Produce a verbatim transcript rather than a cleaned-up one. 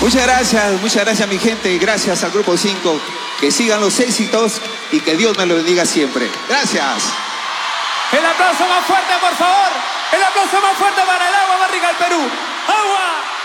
Muchas gracias, muchas gracias mi gente, gracias al Grupo cinco, que sigan los éxitos y que Dios me lo bendiga siempre. Gracias. El aplauso más fuerte, por favor. El aplauso más fuerte para el Agua Barriga del Perú. ¡Agua!